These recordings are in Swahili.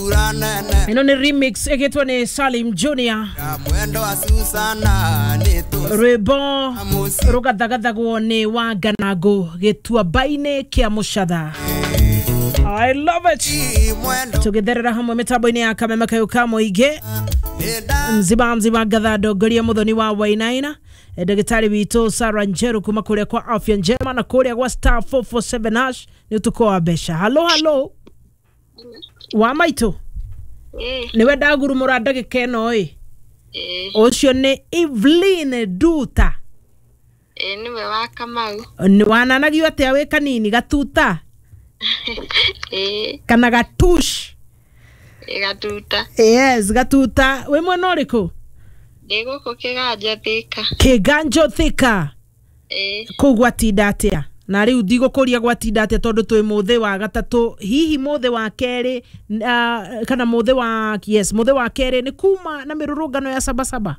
ino ni remix eketwa ni Salim Junior Rebo rugathagathago ni Wanganago getua baine kia mushadha. I love it. Tugetherera hamwe mitambo-ini ya Kameme Kayuka Muige nziba gathado goria muthoni wa Wainaina ndagitari wito Sarah Njeru kuma kuria kwa Afya Njema na kuria kwa star 447 ni utuko wa besha. Hello wa maito niwe ndaguru muranda gikeno ucio ni Evelyn Duta niwe wa Kamau ni wananagio atia we kanini gatuta kana gatush gatuta yes gatuta we mwana uriku ndiguko kiganjo thika kugwatinda atia na riu ndigũkũria gwatinda atia tondu twi muthe wa gatatu hihi muthe wa keri kana muthe wa muthe wa keri ni kuma na mirurungano ya sabasaba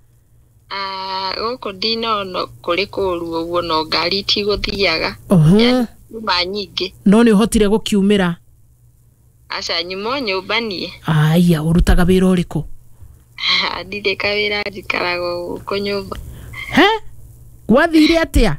gũkũ ndino no kũrĩ kũru ũguo no ngari ti gũthiaga ma nyingĩ no nĩ ũhotire gũkiumĩra aca nyumo nyũmba nie aya urutaga wĩra ũrĩkũ ndire kawĩra njikaraga gũkũ nyũmba gwathire atia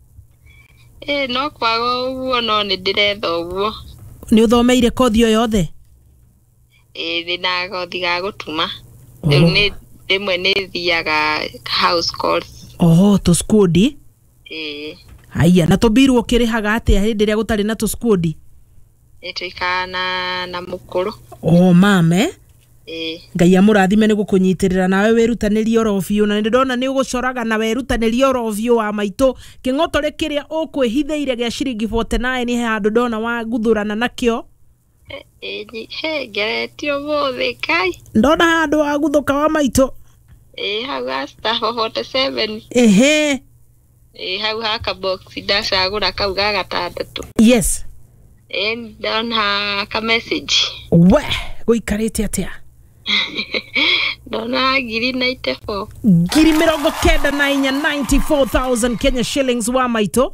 no kwaga ũguo no nĩ ndĩretha ũguo nĩ ũthomeire kothi o yothe ndĩna kothi ga gũtuma rĩu nĩ rĩmwe nĩ thiaga house calls to skudi aya na tũmbirwo kĩrĩhaga atia hĩndĩ ĩrĩa gũtarĩ na tũskudi nĩtũikana na mũkũrũ mame Ngai amũrathime nĩ gũkũnyitirĩra nawe wĩrutanĩrie orofio na ndĩrona nĩ ũgũcoraga na wĩrutanĩrie orofio wa maitũ kĩng'otore kĩrĩa ũkwĩhithĩire gĩa ciringi 49 he handũ ndona wa guthurana nakĩo ngeretio mũthĩ kai ndona handũ wa guthuka wa maitũ hau star 47 hau haka box ndacagũra kau ga gatandatũ yes ndona ka message we gũikarĩte atia ndona ngiri 94 ngiri 94,000 Kenya shillings wa maitũ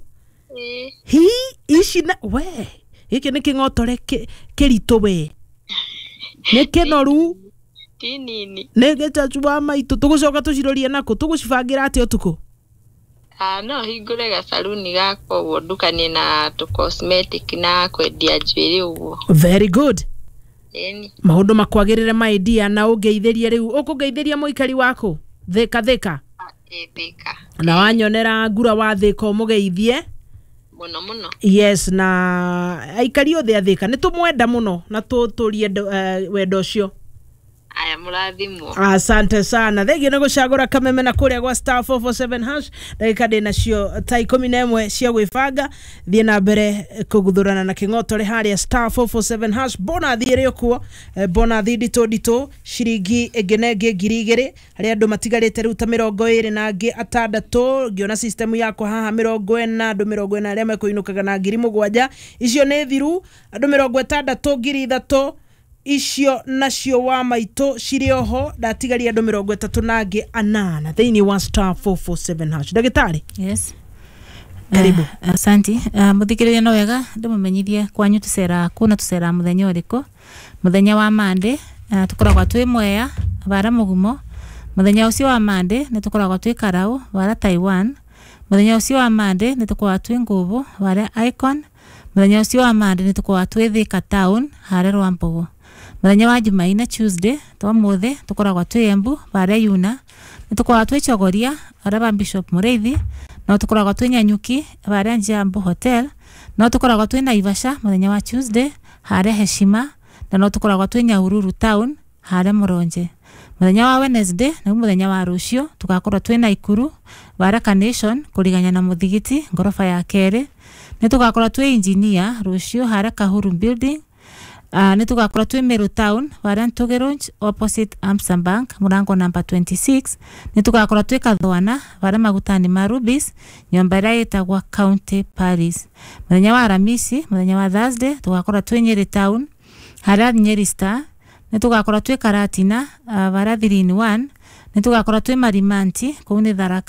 ici na we gĩkĩ nĩ kĩng'otore kĩritũ we nĩ kĩnoru tinini nĩ gĩchachu wa maitũ tũgũcoka tũcirorie nako tũgũcibangira atĩa ũtukũ no hingũre gasaluni gako ũguo ndukanie na cosmetic na kwendia njuĩrĩ ũguo very good maũndũ makwagĩrĩre my dear na ũngeithĩrie rĩu ũkũngeithĩria mũikari wako theka theka na wanyonera ngura wa theka ũmũgeithie mũno yes na aikari othe atheka nĩ tũmwenda mũno na tũtũrie wendo ũcio aya murathimwo asante sana thegio nĩ gũcagũra Kameme na kũrĩa gwa star 447 hash ndagĩka ndĩ nacio ta 11 cia gwĩbanga thiĩ na mbere kũguthũrana na kĩng'otore harĩa star 447 hash bona thiĩre okuo bona nditũ ciringi ĩngĩ ngiri 2,000 harĩa andũ matigarĩte rĩu ta 20 na angĩ 6 ngĩona system yako haha 40 andũ 40 arĩa mekũinũkaga na ngiri 7 icio nĩ thiru andũ 60 ngiri 3 icio nacio wa maitũ cirĩ oho ndatigaria andũ 30 na angĩ 8 thĩinĩ wa star 447 hash ndagĩtarĩ yes karibu asante muthikĩrĩria no wega ndĩmũmenyithie kwanyu tũcera kuna tũcera mũthenya ũrĩkũ mũthenya wa Monday tũkoragwo twĩ Mwea bara Mũgumo mũthenya ũcio wa Monday nĩ tũkoragwo twĩ Karau bara Taiwan mũthenya ũcio wa Monday nĩ tũkoragwo twĩ Ngũbũ bara Icon mũthenya ũcio wa Monday nĩ tũkoragwo twĩ Thika Town harĩa Rwambogo mũthenya wa Jumaine Tuesday twamuthi tukoragwa twĩ Embu bare Yuna nitukoragwa twĩ Chogoria araba Bishop Mureithi no tukoragwa twĩ Nyanyuki bare Jambo Hotel no tukoragwa twĩ Naivasha mũthenya wa Tuesday hare Heshima na no tukoragwa twĩ Nyahururu Town hare Muronje mũthenya wa Wednesday na mũthenya wa Rũcio tugakorwo twĩ Naikuru bare Carnation kuriganya na Muthigiti ngorofa ya kere nitugakorwo twĩ Engineer Rũcio hare Kahuru Building nitugakorwo twĩ Meru Town bara Ntũgĩrũnj opposite Amsam Bank murango number 26 nitugakorwo twĩ Kathwana bara Magutani ma Rubis nyumba ĩrĩa ĩtagwo County Paris mũthenya wa Aramisi mũthenya wa Thursday tugakorwo twĩ Nyeri Town hara Nyeri Star nitugakorwo twĩ Karatina bara 3-in-1 nitugakorwo twĩ Marimanti kũu nĩ Tharaka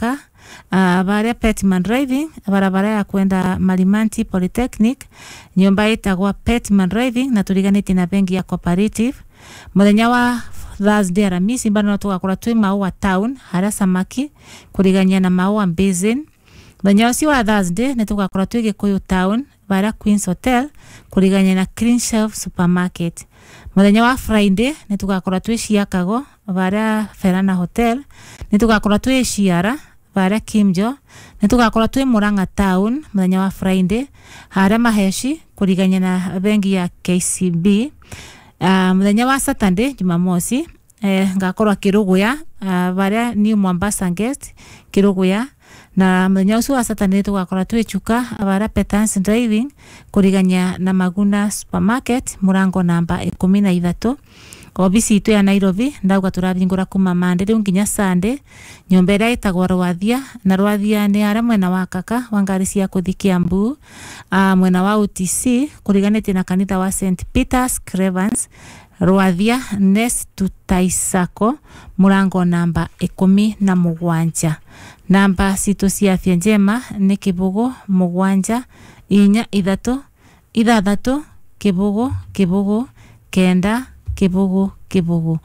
baria Petman Driving barabara ya kwenda Malimanti Polytechnic nyumba itagwa Petman Driving na turiganite na bengi ya Cooperative. Muthenya wa Thursday Aramisi bano tugakora twi Maua Town haria Samaki kurigania na Maua Basin. Muthenya wa Thursday ne tugakora twi Gikuyu Town baria Queen's Hotel kurigania na Clean Shelf Supermarket. Muthenya wa Friday ne tugakora twi Chicago baria Ferana Hotel, ne tugakora twi Ciara baria Kimjo, ne tugakora twi Murang'a Town muthenya wa Friday haria Maheshi kurigania na bengi ya KCB. Muthenya wa Saturday Jumamosi ngakorwa Kiruguya baria New Mombasa Guest Kiruguya, na muthenya ucio wa Saturday tugakora twi Chuka baria Petans Driving kurigania na Maguna Supermarket murango namba 13. Obisi itu ya Nairobi ndauga turabingura kuma Monday riu nginya Sunday nyumba ira itagwa Rwathia, na Rwathia ni ara mwena wa Kaka wa ngari cia kuthi Kiambu, mwena wa UTC kuriganite na kanitha wa St Peter's Cravens Rwathia next to Taisako murango namba 17. Namba situ cia afya njema ni Kibugu 7 4 3 Kibugu 9 Kibugu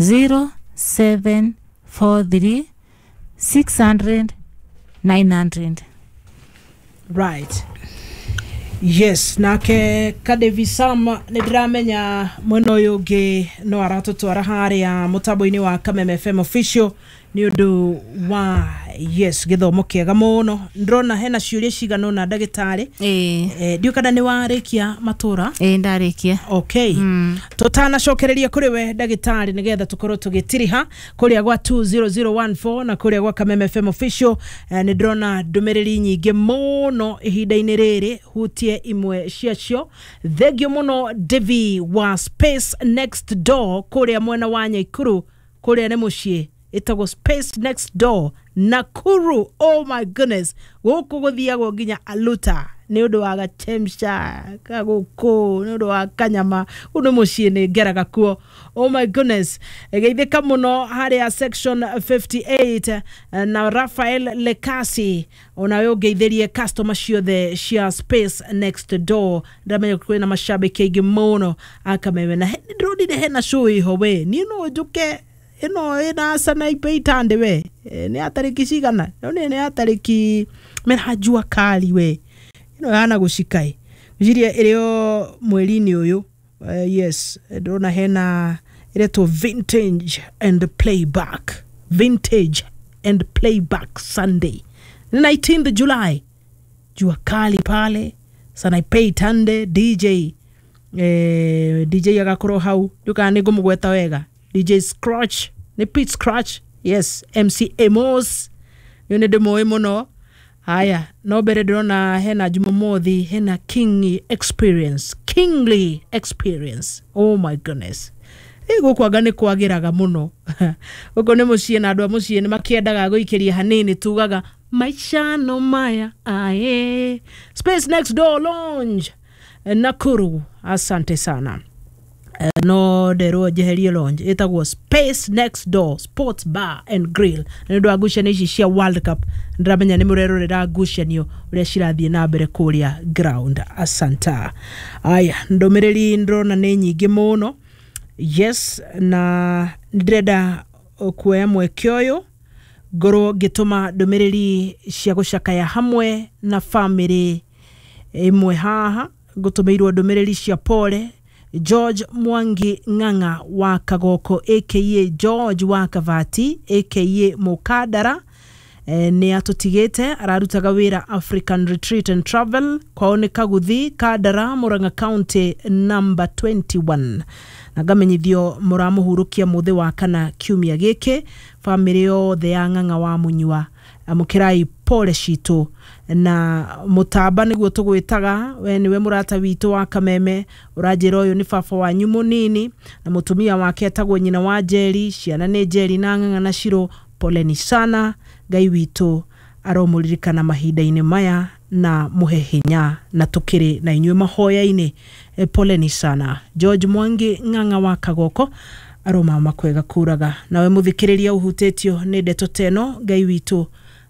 0743 600 900. Right. Yes, nake Kadevi Sam nidiramenya mwena uyu ngi no aratutwara haria mutambo-ini wa Kameme FM official ni undu wa yes githomo kiega muno. Ndrona hena ciuria cigano na ndagitari ndiukana ni warikia matura ndarikia. Okay. Tutana cokereria kuri we ndagitari nigetha tukorwo tugitiriha kuria gwa 20014 na kuria gwa Kameme FM official. Ni ndrona ndumiriri nyingi muno ihinda-ini riri hutie imwe ciacio. Thegio muno Devi wa Space Next Door kuria mwena wa Nyaikuru kuria ni mucii itago Space Next Door Nakuru. Oh my goodness, guku guthiagwo nginya Aluta ni undu wa Gachemsha kaguku ni undu wa Kanyama uno mucii ni ngeraga kuo. Oh my goodness, egeithika muno haria section 58 na Rafael Lekasi onawe ugeithirie customer ciothe cia Space Next Door. Ndamenya kwina mashabiki aingi muno Akameme na ndrodi hena show iho we ni no njuke ino ina sana ipeitande we ni atariki cigana ni atariki merajua kali we ino yana gushikai njiria irio mweri-ini uyu. Yes, ndona hena ireto vintage and playback Sunday 19th July jua kali pale sana ipeitande DJ agakoro hau duka ni gumugweta wega DJ Scratch, ni Pete Scratch, yes, MC Amos, yone demo muno. Haya, no bere drona hena Jumamothi, hena Kingly Experience. Oh my goodness. Ego kwagane kwagiraga muno. Uko ne mucie na andu mucie ni makiendaga guikiria hanini tugaga maisha no maya. Aye. Space Next Door Lounge Nakuru. Asante sana. No dero jeherie lounge itagwo Space Next Door Sports Bar and Grill. Ndo agushania ici cia World Cup ndramenya ni murerorera agushanio uria cirathie na mbere kuria ground. Asanta. Aya ndomereri ndrona ni nyingi muno. Yes, na ndreda kuoya mwekio uyu ngoro gituma ndomereri cia gucakaya hamwe na family imwe haha gutumirwo ndomereri cia pole George Mwangi Ng'ang'a wa Kagoko aka George wa Kavati aka Mukadara ni atutigete ararutaga wira African Retreat and Travel kwaone Kaguthi Kadara Murang'a County number 21 nagamenyithio muramuhurukia muthe wa kana kiumia giki family yothe ya Ng'ang'a wa Munyua amukirai pole citu na mutamba niguo tugwitaga we niwe murata witu wa Kameme urajira uyu ni baba wanyu munini na mutumia wake atagwo nyina wa Jeri ciana ni Jeri na Ng'ang'a na Shiro. Poleni sana Ngai witu aromuririkana mahinda-ini maya na muhe hinya na tukiri na inywe mahoya-ini. Poleni sana George Mwangi Ng'ang'a wa Kagoko aroma makwega kuraga nawe muthikiriria uhutetio ni ndeto teno Ngai witu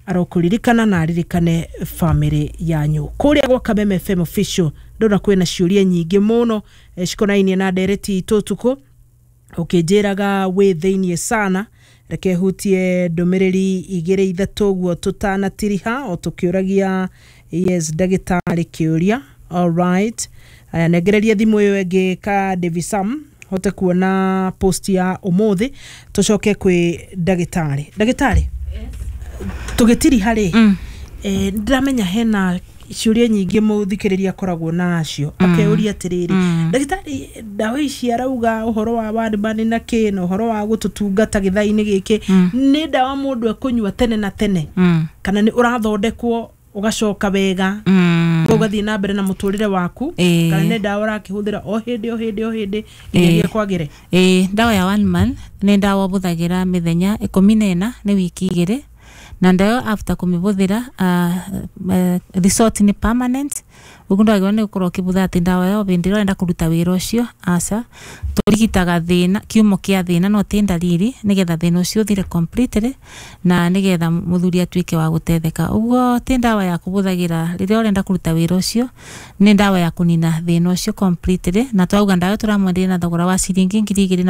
arokuririkana na aririkane family yanyu kuria gwa Kameme FM official. Ndona kwina ciuria nyingi muno cikonainie na ndereti itutuko ukijiraga we theinie sana reke hutie ndumiriri igire ithatu guo tutanatiriha o tukiuragia yes ndagitari kiuria. All right, negereria thimu yo enge ka Davisam hote kuona post ya umuthi tucoke kwi ndagitari. Yes. Tugitiri hari ndamenya hena ciuria nyingi muthikiriria koragwo nacio akeuria atiriri ndagitari ndawa ici arauga uhoro wa bani na kino uhoro wa gututungata githaini giki ni ndawa mundu akunywa tene na tene kana ni urathondekwo ugacoka wega ugathii na mbere na muturire waku kana ni ndawa urakihũthĩra o hindi nginya kwagire. Ndawa ya 1 month ni ndawa buthagira mithenya 14 ni wiki 2 na ndayo after kumibuthira resort ni permanent ugundo agone ukoro kibutha ati ndawa yo bindiro enda kuruta wira ucio asa turigitaga thina kiumo kia thina no tindaliri nigetha thina ucio thire completely na nigetha muthuri atuike wa gutetheka. Ugo tindawa ya kubuthagira riria urenda kuruta wira ucio ni ndawa ya kunina thina ucio completely na twauga ndawa turamwendia na thogora wa ciringi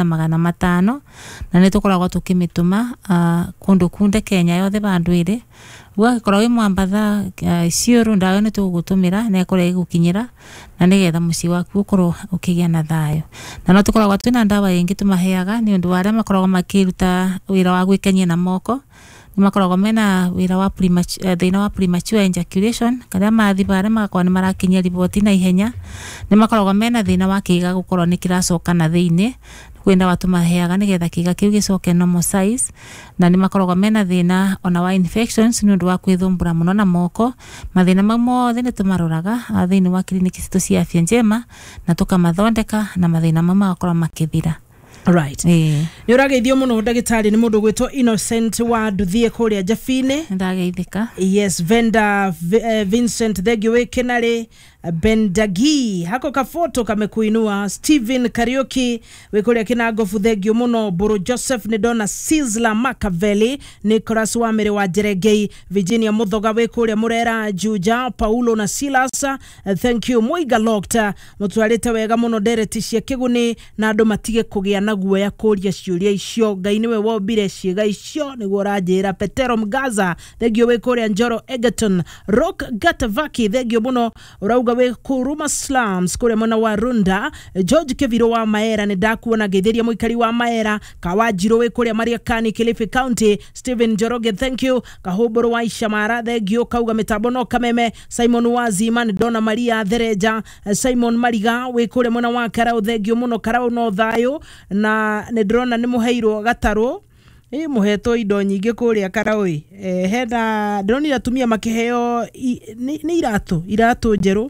2,500 na nitukoragwo tukimituma kundu kunde Kenya yothe bandu ire wakorwo wi mwambatha ciuru ndawa ni tugutumira na ikore igukinyira na nigetha muci waku ukorwo ukigia na thayo. Na no tukoragwo twina ndawa ingi tumaheaga ni undu waria makoragwo makiruta wira wa gwikenia na moko ni makoragwo mena wira wa thina wa premature ejaculation kada mathi bare magakorwo ni marakinyia riboti na ihenya ni makoragwo mena thina wa kiga gukorwo ni kiracoka na thiini kwenda watu maheaga nigetha kiga kiu gicoke normal size na ni makoragwo mena thina ona wa infections ni undu wa kwithumbura muno na moko. Mathina mau mothe ni tumaroraga thiini wa kliniki citu cia afya njema na tukamathondeka na mathina mau magakorwo makithira. Right. Ni urageithio muno ndagitari ni mundu gwitwo Innocent wa nduthie kuria Jafine. Ndageithika. Yes, Venda Vincent Thegio Kenare Bendagi hako kafoto kamekuinua. Steven Karaoke wekuria Kinagofu Thegio muno. Buru Joseph Nedona Sizzla Machiavelli Nicholas Wamere wa Jeregei Virginia Muthoga wekuria Murera Juja Paulo na Silas. Thank you Muiga Lokta mutwarite wega muno ndereti cia kiguni na andu matige kugia na guoya kuria ciuria icio Ngai niwe wobire ciega icio niguo ranjira. Petero Mgaza Thegio wekuria Njoro Egerton Rock Gatavaki Thegio muno urauga we Kuruma Slums kure mwana wa Runda. George Keviro wa Maera ni dakuona getheria muikari wa Maera. Kawajiro we kure Maria Kani Kilifi County. Steven Joroge thank you. Kahoboro wa Ishamara Thegio kauga metabono Kameme. Simon Wazima ni Dona Maria Thereja. Simon Mariga we kure mwana wa Karau Thegio muno Karau no thayo na nedrona ni muheiro Gataro muheto indo nyingi kuria Karaui. Hena droni atumia makiheo ni iratu njeru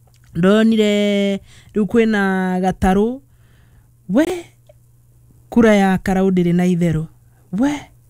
ndonire riu kwina Gataro we kura ya Karau ndiri na itheru we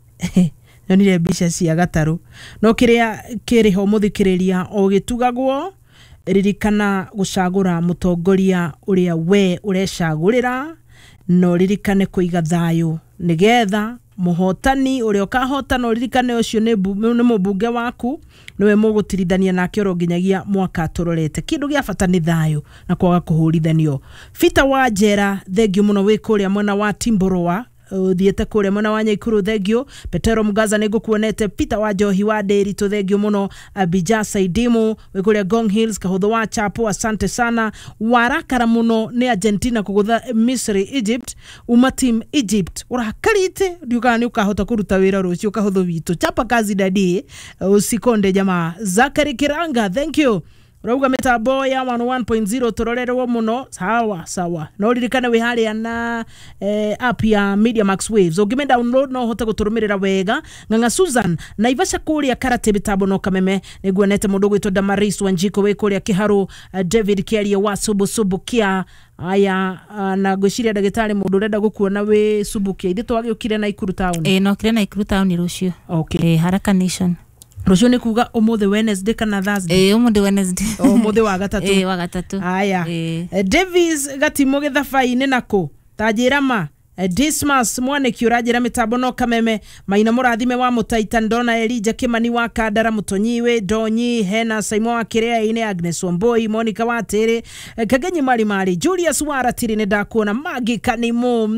ndonire mbica cia Gataro no kiria kiriho muthikiriria o gitugagwo ririkana gucagura mutongoria uria we urecagurira no ririkane kuiga thayo nigetha muhotani uria ukahotana ririkane ucio ni mubunge waku niwe mugutirithania nake ronginyagia mwaka turorete. Kindu gia bata ni thayo na kwaga kuhurithanio. Fita wa Njera Thegio muno we kuria mwena wa Timboroa thiete kuria mwena wa Nyaikuru Thegio. Petero Mgaza nigukuonete. Peter wa Johi wa Deri to Thegio muno. Abija Saidimu we kuria Gong Hills Kahudho wa Chapo asante sana. Warakara muno ni Argentina kugutha Misri Egypt team Egypt urakarite ndiukani ukahota kuruta wira rucio kahudho witu chapa kazi dadi usikonde jamaa. Zakari Kiranga thank you Rauga metabo ya 101.0 turorerwo muno sawa no ririkane we hari na app ya Media Max Waves ugime download no hote guturumirira wega. Nganga Susan na Ivasha kuria Karate bitabo no Kameme niguonete mundu gwitwo Damaris Wanjiko we kuria Kiharu. David Keria wa Subukia aya na gwiciria ndagitari mundu renda gukuona we Subukia ithito wagiukire na Ikuru town no kire na Ikuru town rucio. Okay. Haraka Nation Rojo ni kuga omothe Wednesday kana Thursday. Omothe Wednesday. Omothe wa gatatu. Wa gatatu. Aya. Davis gatimo gethabai ni nako. Tajira ma Dismas Mwaniki urajira mitambo no kameme maina murathime wa Mutaita Ndona Elija Kimani wa Kandara Mutonyiwe Donyi Hena Saimo wa Kirea ine Agnes Wamboi Monica Watere Kagenyi Mari Julius Waratiri ne ndakuona Magi Kanimo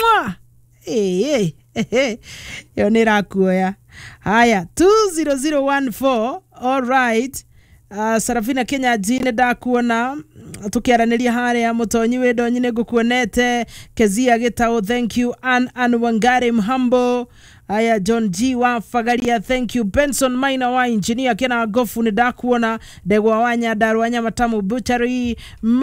yo nirakuoya haya 20014 all right. Sarafina Kenya jine ndakuona tukiaraniria haria Mutonyiwe Donyi ne gukuonete Kezia Gitao thank you Ann Wangari Mhambo aya John G wa Fagaria thank you Benson Maina wa engineer kena gofu ni dakuona Degwa wanya Darwanya Matamu Butchery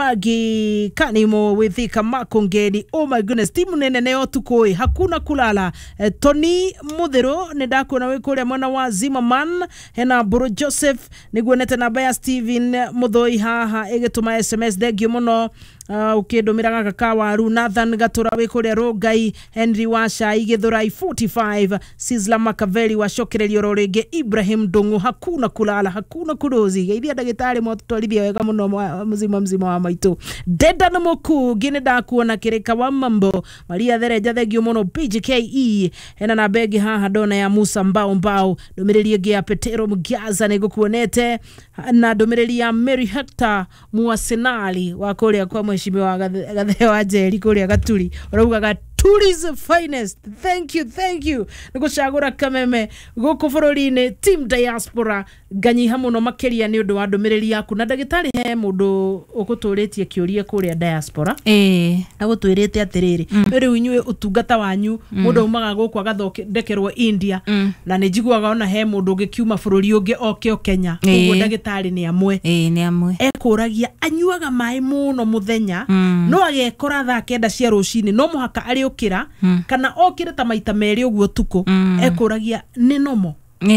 Magi Kanimo withika Makongeni oh my goodness timu nene neo tukoi hakuna kulala Tony Mudhero ni dakuona wekulia mwana wa Zimmerman hena Buru Joseph niguonete na Baya Steven Mudhoi haha egetuma SMS degyo muno ukidomira kaka waru Nathan Gatura wekulia Rogai Henry Washa igithurai 45 Sizla Makaveli wa Shokerelio Rorege Ibrahim Dongo hakuna kulala hakuna kudozi geithia dagitari motwarithia wega muno mzima wa maitu Deda na Moku gine dakuona Kireka wa Mambo Maria Thereja thegio muno PGKE hena na begi haha dona ya Musa Mbao domirelie gia Petero Mugiaza negukuonete na domirelie ya Mary Hector Muasenali wa kuria kwa mheshimiwa Gatheo Ajeri kuria Gaturi urauga Turi's finest. Thank you. Nigucagura kameme guku bururi-ini team diaspora ganyi hamuno makeria ni undu wa ndumiriri yaku na dagitari he mundu ukuturitie kiuria kuria diaspora agutwirite atiriri riu inyue utungata wanyu mundu umaga guku agathokerekerwo India na ni njiguaga ona he mundu ugikiuma bururi ungi okio Kenya uguo dagitari ni amwe ni amwe ekuragia anyuaga mai muno muthenya no agekora thaa 9 cia rucini no muhaka ari ukira kana okire ta maita meri uguo tuko ekuragia ni nomo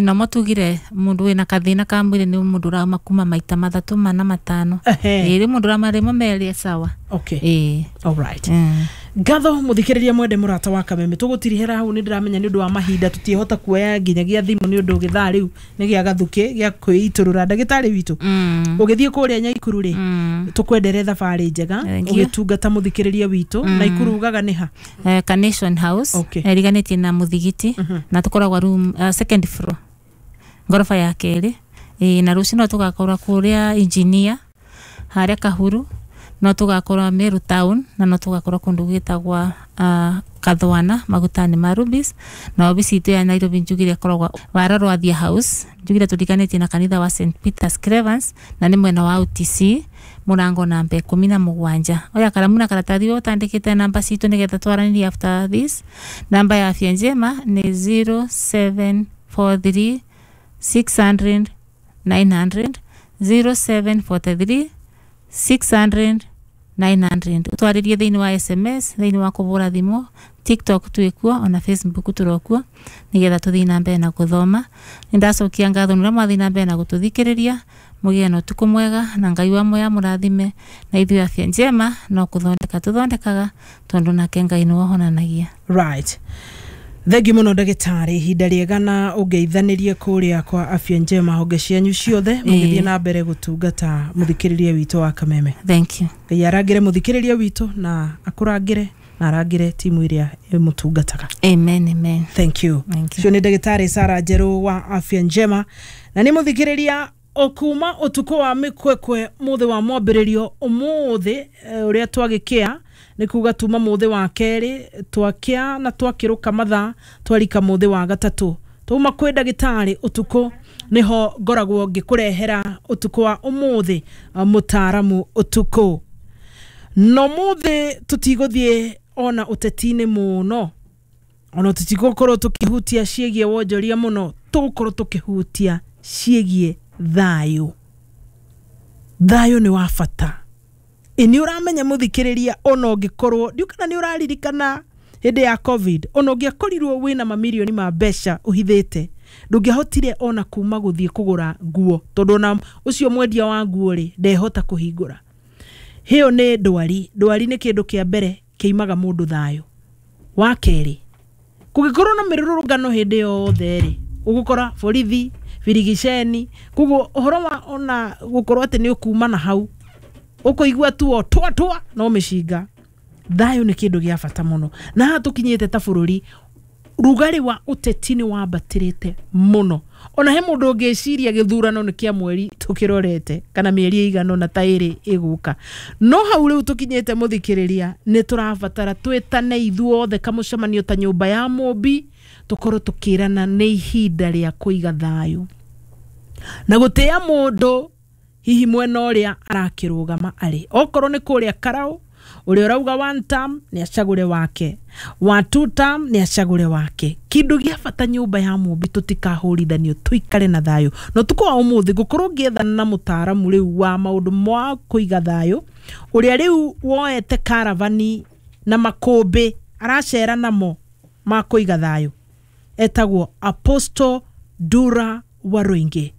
tugire mundu wina kathina ka mwiri ni mundu ra makuma maita 3 4 5 iri mundu ra marimo meri sawa okay all right Gatho muthikiriria mwende murata wa kameme tugutirihera hau ni ndiramenya ni undu wa mahinda tutihota kuoya nginyagia thimu ni undu githaa riu ni gia gathuke gia kwiiturura dagitari witu ugithie kuria Nyaikuru ri tukwendere thabari njega ugitungata muthikiriria witu na ikurugaga ni ha Carnation House eriganitie na muthigiti na tukoragwa room second floor ngorofa ya keri na rucino tugakora kuria engineer haria Kahuru no tugakora Meru Town na no tugakora kundu gitagwa Kathwana magutani Marubis na obisi itu ya Nairobi njugire korogwa Wararo Athia House njugire tudikanite na kanitha wa St Peter's Cravens na ni mwena wa UTC murango namba 17 oya karamuna karatathi utandikite namba citu nigetha twaranirie after this namba ya afya njema ni 0743 600 900 0743 600 900 utwaririe thiini wa SMS thiini wa kubura thimu TikTok twikuo ona Facebook turokuo nigetha tuthii na mbere na kuthoma nindacokia ngatho nura mwathi na mbere na gututhikiriria mugie no tukumwega na Ngai wa moya murathime na ithu afya njema no tuthondekaga tondu nake Ngai no honanagia right. Thegi muno dagitari hinda riega na ugeithanirie kuria kwa afya njema honge cianyu ciothe mugithie na mbere gutungata muthikiriria witu wa kameme. Thank you. Ngai arangire muthikiriria witu na akurangire na arangire timu iria mutungataga. Amen. Thank you. Cio ni dagitari Sarah Njeru wa afya njema na ni muthikiriria okuma utuko wa mikwekwe muthe wa mwambiririo umuthi uria twagikia ni kuga tuma muthe wa keri twakia na twakiruka matha twarika muthe wa gatatu tuma kwi dagitari utuko niho ngoragwo ngikurehera utuko wa umuthi mutaramu utuko no muthe tutiguthie ona utetine muno ona tutigokoro tukihutia ciegie wonjoria muno tukoro tukihutia ciegie thayo ni wafata ini uramenya muthikiriria ono ngikorwo ndiukana ni uraririkana hinde ya covid ono ngiakorirwo wina mamilioni ma mbeca uhithite ndungihotire ona kuma guthie kugura nguo tondu na ucio mwendia wa nguo ri ndehota kuhingura hiyo ni ndwari ni kindu kia mbere kiimaga mundu thayo wa keri kugikorwo na mirurungano hinde yothe ri ugukora borithi virigisheni kugo uhoro wa ona gukorwo ati ni ukuma na hau ukoigua tu twa no mishinga thayo ni kindu gia bata muno na hatukinyite ta bururi rugari wa utetini wa batirite muno ona he mundu ngeciria githurano ni kia mweri tukirorete kana mieri igano na tairi iguka no hau riu tukinyite muthikiriria ni turabatara twetane ithuothe kamucemanio ta nyumba ya Mumbi tukoro tukirana ni ihinda ria kuiga thayo na gutia mundu hihi mwena uria arakirugama ari okoro ni kuria Karau uri urauga one term ni acagure wake wa two term ni acagure wake kindu gia bata nyumba ya Mumbi tutikahurithanio tuikare na thayo no tukwa umuthi gukorwo ngiethana na mutaaramu riu wa maundu mwa kuiga thayo uria riu woete karavani na makumbi aracera namo ma kuiga thayo etagwo Apostle Dura Waruingi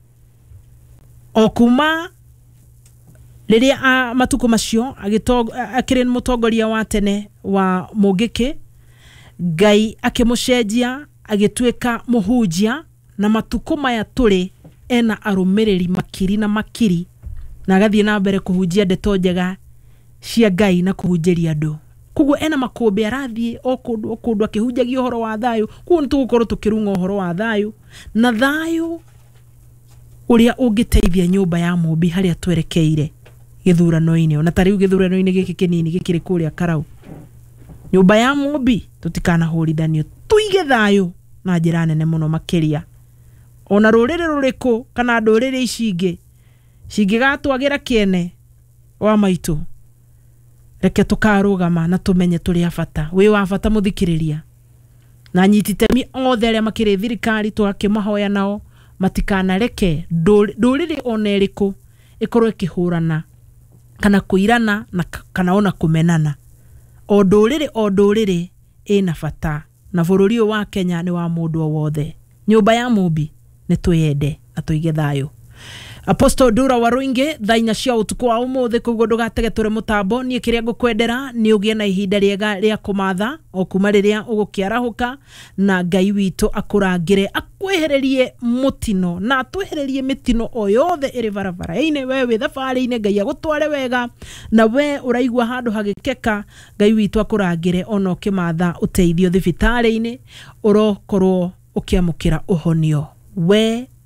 okuma riria matuko macio akiri mutongoria wa tene wa Mugiki Ngai akimucenjia agituika muhunjia na matuko maya turi ena arumiriri makiri na makiri na agathie na mbere kuhunjia ndeto njega cia Ngai na kuhunjiria andu kugu ena makumbi arathie okundu akihunjagia uhoro wa thayo kugu nitugukorwo tukirunga uhoro wa thayo na thayo uria ungiteithia nyumba ya Mumbi haria twerekeire githurano-ini ona tariu githurano-ini giki kinini gikiri kuria Karau nyumba ya Mumbi tutikana hurithanio tuige thayo na njira nene muno makiria ona rurire ruriku kana ndurire icingi cingigatwagira kiene wa maitu reke tukarugama na tumenye turi abata wi wa bata muthikiriria na nyititemi othe aria makiri thirikari twakimahoya nao matikana reke ndurire oneriku ikorwe kihurana kana kuirana na kana ona kumenana o ndurire ina bata na bururi wa Kenya ni wa mundu wothe nyumba ya Mumbi ni tuyende na tuige thayo Apostle Dura Waruingi thainya cia utuku wa umuthi kugo ndugatege turi mutambo nie kiria ngukwendera ni ugie na ihinda riega ria kumatha o kuma riria ugukiarahuka na Ngai witu akurangire akwehererie mutino na atwehererie mitino o yothe iri barabara ine wewe thabari ine Ngai agutware wega na we uraigwa handu hagikeka Ngai witu akurangire ono kimatha uteithio thibitari ine urokorwo ukiamukira uhonio we